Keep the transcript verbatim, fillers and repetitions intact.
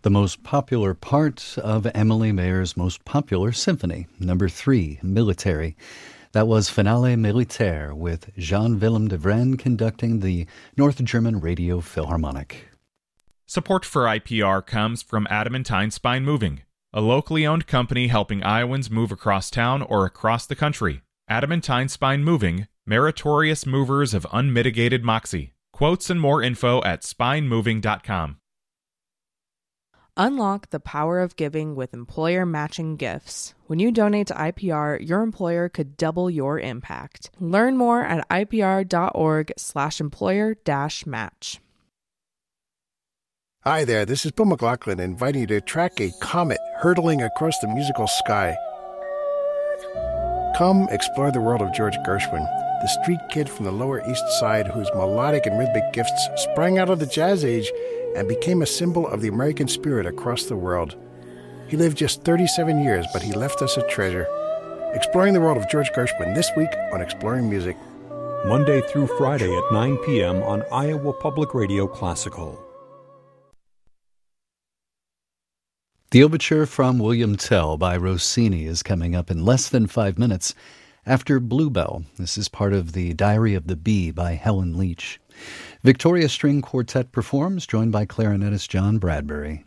The most popular part of Emily Mayer's most popular symphony, number three, Military. That was Finale Militaire with Jean-Willem de Vren conducting the North German Radio Philharmonic. Support for I P R comes from Adamantine Spine Moving, a locally owned company helping Iowans move across town or across the country. Adamantine Spine Moving, meritorious movers of unmitigated moxie. Quotes and more info at spine moving dot com. Unlock the power of giving with employer matching gifts. When you donate to I P R, your employer could double your impact. Learn more at ipr.org slash employer dash match. Hi there, this is Bill McLaughlin inviting you to track a comet hurtling across the musical sky. Come explore the world of George Gershwin, the street kid from the Lower East Side whose melodic and rhythmic gifts sprang out of the jazz age and became a symbol of the American spirit across the world. He lived just thirty-seven years, but he left us a treasure. Exploring the world of George Gershwin this week on Exploring Music. Monday through Friday at nine p.m. on Iowa Public Radio Classical. The overture from William Tell by Rossini is coming up in less than five minutes after Bluebell. This is part of the Diary of the Bee by Helen Leach. Victoria String Quartet performs, joined by clarinetist John Bradbury.